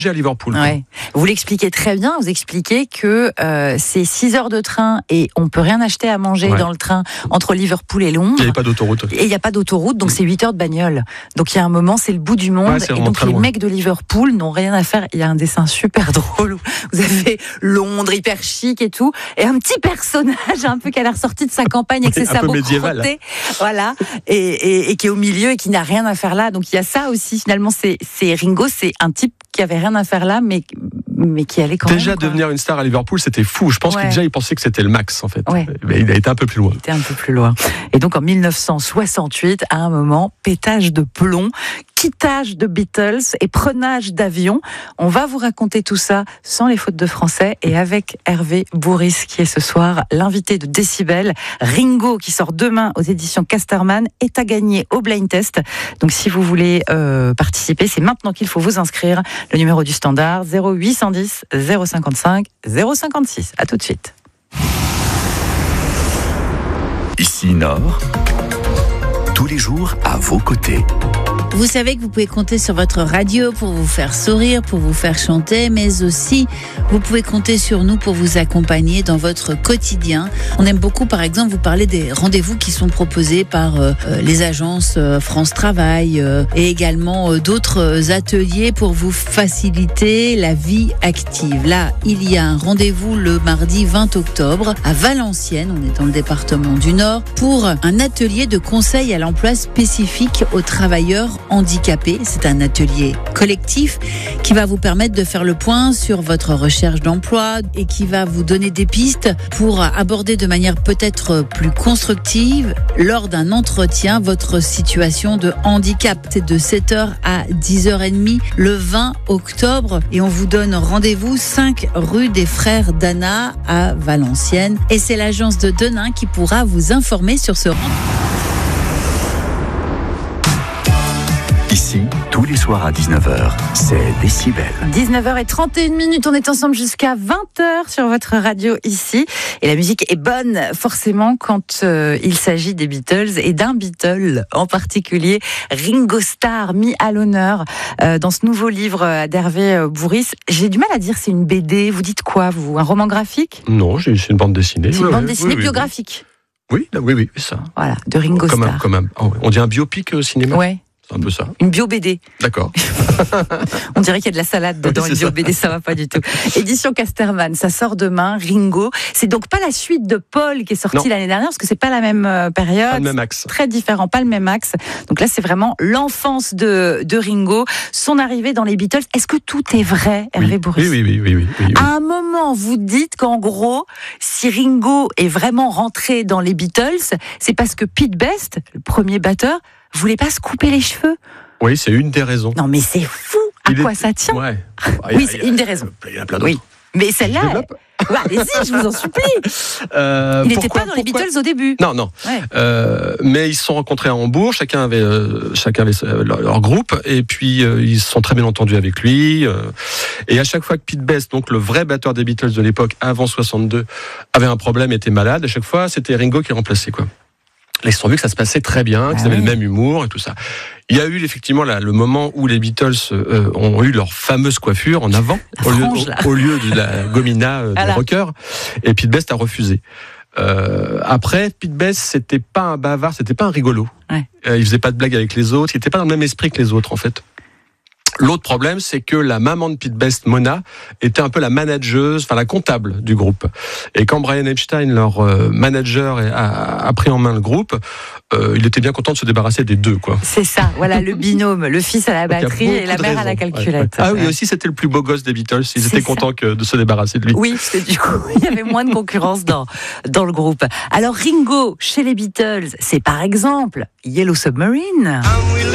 à Liverpool. Ouais. Vous l'expliquez très bien. Vous expliquez que c'est 6 heures de train et on peut rien acheter à manger dans le train entre Liverpool et Londres. Il n'y avait pas d'autoroute. Et il n'y a pas d'autoroute, donc c'est 8 heures de bagnole. Donc il y a un moment, c'est le bout du monde. Ouais, et donc les mecs de Liverpool n'ont rien à faire. Il y a un dessin super drôle où vous avez Londres hyper chic et tout, et un petit personnage un peu qui a l'air sorti de sa campagne avec ses sabots crottés, voilà, et qui est au milieu et qui n'a rien à faire là. Donc il y a ça aussi. Finalement, c'est Ringo, c'est un type qui avait rien à faire là, mais qui allait quand même. Déjà, devenir une star à Liverpool, c'était fou. Je pense qu'il pensait que c'était le max, en fait. Ouais. Mais il a été un peu plus loin. Il était un peu plus loin. Et donc, en 1968, à un moment, pétage de plomb, quittage de Beatles et prenage d'avion. On va vous raconter tout ça sans les fautes de français et avec Hervé Bourris, qui est ce soir l'invité de Décibel. Ringo, qui sort demain aux éditions Casterman, est à gagner au Blind Test. Donc, si vous voulez participer, c'est maintenant qu'il faut vous inscrire. Le numéro du standard, 0810 055 056. À tout de suite. Ici Nord, tous les jours à vos côtés. Vous savez que vous pouvez compter sur votre radio pour vous faire sourire, pour vous faire chanter, mais aussi vous pouvez compter sur nous pour vous accompagner dans votre quotidien. On aime beaucoup, par exemple, vous parler des rendez-vous qui sont proposés par les agences France Travail et également d'autres ateliers pour vous faciliter la vie active. Là, il y a un rendez-vous le mardi 20 octobre à Valenciennes, on est dans le département du Nord, pour un atelier de conseil à l'emploi spécifique aux travailleurs handicapés. C'est un atelier collectif qui va vous permettre de faire le point sur votre recherche d'emploi et qui va vous donner des pistes pour aborder de manière peut-être plus constructive lors d'un entretien votre situation de handicap. C'est de 7h à 10h30 le 20 octobre et on vous donne rendez-vous 5 rue des Frères Dana à Valenciennes et c'est l'agence de Denain qui pourra vous informer sur ce rendez-vous. Ici, tous les soirs à 19h, c'est Décibel. 19h31, on est ensemble jusqu'à 20h sur votre radio ici. Et la musique est bonne forcément quand il s'agit des Beatles et d'un Beatle en particulier, Ringo Starr, mis à l'honneur dans ce nouveau livre d'Hervé Bourris. J'ai du mal à dire c'est une BD, vous dites quoi vous? Un roman graphique? Non, c'est une bande dessinée. C'est une bande dessinée biographique. Oui, ça. Voilà, de Ringo Starr. On dit un biopic au cinéma. Ouais. Un peu ça. Une bio-BD. D'accord. On dirait qu'il y a de la salade dedans, une bio-BD, ça va pas du tout. Édition Casterman, ça sort demain, Ringo. C'est donc pas la suite de Paul qui est sortie l'année dernière, parce que c'est pas la même période. Pas le même axe. Très différent, pas le même axe. Donc là, c'est vraiment l'enfance de Ringo, son arrivée dans les Beatles. Est-ce que tout est vrai, Hervé Bourris? Oui. À un moment, vous dites qu'en gros, si Ringo est vraiment rentré dans les Beatles, c'est parce que Pete Best, le premier batteur, voulait pas se couper les cheveux. Oui, c'est une des raisons. Non, mais c'est fou. À quoi ça tient? Ouais. Oui, c'est une des raisons. Il y en a plein d'autres. Oui. Mais celle-là, allez-y, je vous en supplie. Il n'était pas dans les Beatles au début. Non. Ouais. Mais ils se sont rencontrés à Hambourg, chacun avait leur groupe, et puis ils se sont très bien entendus avec lui. Et à chaque fois que Pete Best, donc le vrai batteur des Beatles de l'époque, avant 62, avait un problème, était malade, à chaque fois, c'était Ringo qui remplaçait, quoi. Là, ils se sont vus que ça se passait très bien, qu'ils avaient le même humour et tout ça. Il y a eu effectivement le moment où les Beatles ont eu leur fameuse coiffure en avant, au lieu de la gomina des rockers, et Pete Best a refusé. Après, Pete Best, c'était pas un bavard, c'était pas un rigolo. Ouais. Il faisait pas de blagues avec les autres, il était pas dans le même esprit que les autres, en fait. L'autre problème, c'est que la maman de Pete Best, Mona, était un peu la manageuse, la comptable du groupe. Et quand Brian Epstein, leur manager, a pris en main le groupe, il était bien content de se débarrasser des deux, quoi. C'est ça, voilà, le binôme, le fils à la batterie et la mère à la calculette. Ouais. Ah oui, aussi, c'était le plus beau gosse des Beatles. Ils étaient contents de se débarrasser de lui. Oui, parce que du coup, il y avait moins de concurrence dans le groupe. Alors, Ringo, chez les Beatles, c'est par exemple Yellow Submarine.